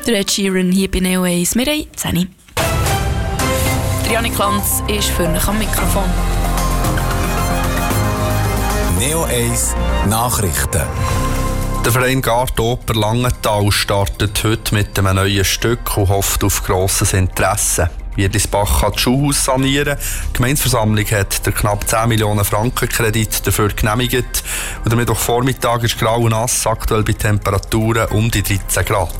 Der Ed Sheeran hier bei Neo 1. Wir haben 10. Janik Lanz ist für mich am Mikrofon. Neo 1 Nachrichten. Der Verein Gartenoper Langenthal startet heute mit einem neuen Stück und hofft auf grosses Interesse. Wiedlisbach kann das Schulhaus sanieren. Die Gemeindeversammlung hat den knapp 10 Millionen Franken Kredit dafür genehmigt. Und am Mittwochvormittag ist grau und nass, aktuell bei Temperaturen um die 13 Grad.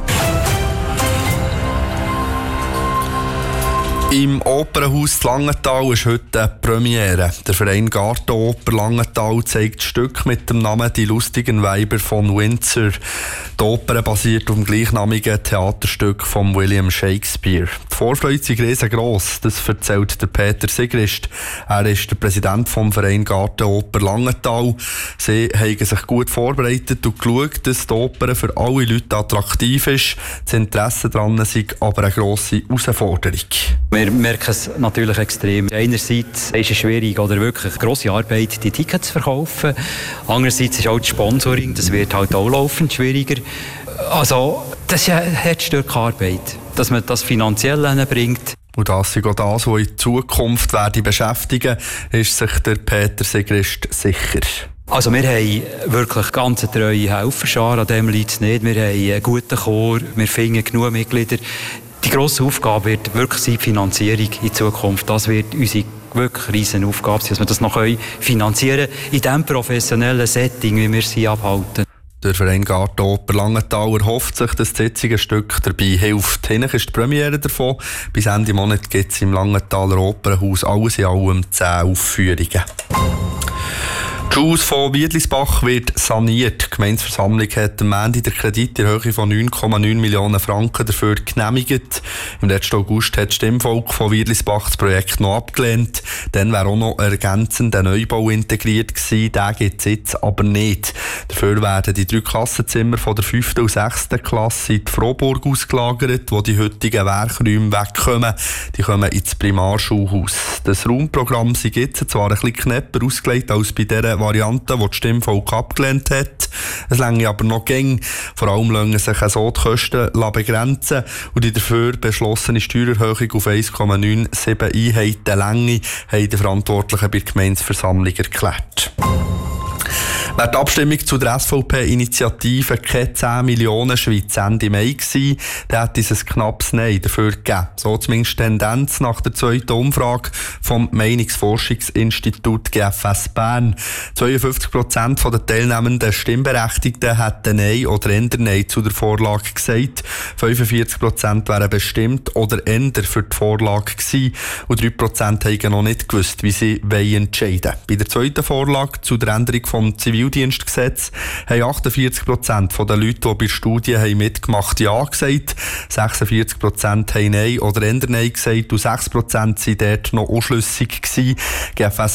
Im Opernhaus Langenthal ist heute eine Premiere. Der Verein Gartenoper Langenthal zeigt das Stück mit dem Namen «Die lustigen Weiber von Windsor». Die Oper basiert auf dem gleichnamigen Theaterstück von William Shakespeare. Die Vorfreude ist riesengross, das erzählt der Peter Sigrist. Er ist der Präsident vom Verein Gartenoper Langenthal. Sie haben sich gut vorbereitet und geschaut, dass die Oper für alle Leute attraktiv ist. Das Interesse daran ist aber eine grosse Herausforderung. Wir merken es natürlich extrem. Einerseits ist es schwierig oder wirklich eine grosse Arbeit, die Tickets zu verkaufen. Andererseits ist auch das Sponsoring, das wird halt auch laufend schwieriger. Also, das ist ein Herzstück Arbeit, dass man das finanziell hinbringt. Und das ist auch das, was in Zukunft beschäftigen werde, ist sich der Peter Sigrist sicher. Also wir haben wirklich ganz eine treue Helferschar, an dem liegt es nicht. Wir haben einen guten Chor, wir finden genug Mitglieder. Die grosse Aufgabe wird wirklich sein, die Finanzierung in Zukunft. Das wird unsere wirklich riesen Aufgabe sein, dass wir das noch finanzieren können, in diesem professionellen Setting, wie wir sie abhalten. Der Verein Gartenoper Langenthal erhofft sich, dass das jetzige Stück dabei hilft. Hinten ist die Premiere davon. Bis Ende Monat gibt es im Langenthaler Opernhaus alles in allem 10 Aufführungen. Das Haus von Wiedlisbach wird saniert. Die Gemeindeversammlung hat am Ende den Kredit in Höhe von 9,9 Millionen Franken dafür genehmigt. Im letzten August hat das Stimmvolk von Wiedlisbach das Projekt noch abgelehnt. Dann wäre auch noch ergänzend ein Neubau integriert gewesen. Den gibt es jetzt aber nicht. Dafür werden die 3 Klassenzimmer von der 5. und 6. Klasse in die Frohburg ausgelagert, wo die heutigen Werkräume wegkommen. Die kommen ins Primarschulhaus. Das Raumprogramm ist jetzt zwar ein bisschen knapper ausgelegt als bei dieser Variante, die das Stimmvolk abgelehnt hat. Es reicht aber noch gäng. Vor allem lassen sich so die Kosten begrenzen und die dafür beschlossene Steuererhöhung auf 1,97 Einheiten Länge haben die Verantwortlichen bei der Gemeindeversammlung erklärt. Wäre die Abstimmung zu der SVP-Initiative keine 10 Millionen Schweiz Ende Mai gewesen, dann hätte es ein knappes Nein dafür gegeben. So zumindest Tendenz nach der zweiten Umfrage vom Meinungsforschungsinstitut GFS Bern. 52% der teilnehmenden Stimmberechtigten hätten Nein oder eher Nein zu der Vorlage gesagt. 45% wären bestimmt oder eher für die Vorlage gewesen und 3% haben noch nicht gewusst, wie sie entscheiden wollen. Bei der zweiten Vorlage zu der Änderung vom Zivildienstgesetz haben 48% der Leute, die bei der Studie mitgemacht haben, Ja gesagt. 46% haben Nein oder eher Nein gesagt und 6% waren dort noch unschlüssig gewesen. GFS